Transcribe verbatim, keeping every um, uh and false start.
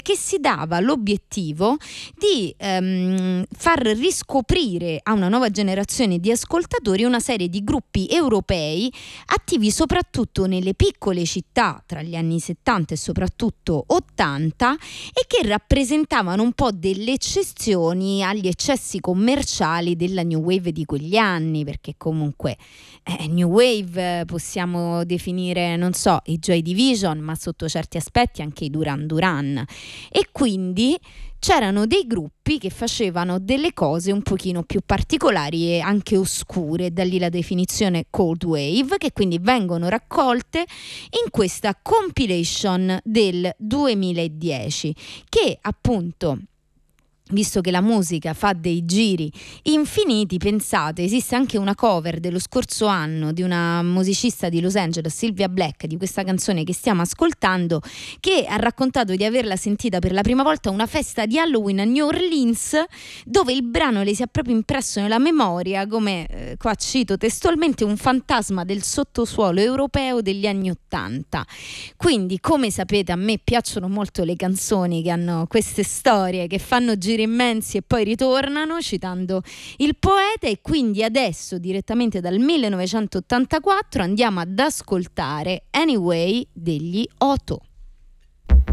che si dava l'obiettivo di ehm, far riscoprire a una nuova generazione di ascoltatori una serie di gruppi europei attivi soprattutto nelle piccole città tra gli anni settanta e soprattutto ottanta, e che rappresentavano un po' delle eccezioni agli eccessi commerciali della New Wave di quegli anni, perché comunque eh, New Wave eh, possiamo definire, non so, i Joy Division, ma sotto certi aspetti anche i Duran Duran, e quindi c'erano dei gruppi che facevano delle cose un pochino più particolari e anche oscure, da lì la definizione Cold Wave, che quindi vengono raccolte in questa compilation del duemiladieci, che appunto, visto che la musica fa dei giri infiniti, pensate, esiste anche una cover dello scorso anno di una musicista di Los Angeles, Sylvia Black, di questa canzone che stiamo ascoltando, che ha raccontato di averla sentita per la prima volta a una festa di Halloween a New Orleans, dove il brano le si è proprio impresso nella memoria come, eh, qua cito testualmente, un fantasma del sottosuolo europeo degli anni Ottanta. Quindi, come sapete, a me piacciono molto le canzoni che hanno queste storie, che fanno giri immensi e poi ritornano, citando il poeta, e quindi adesso direttamente dal millenovecentottantaquattro andiamo ad ascoltare Anyway degli Otto.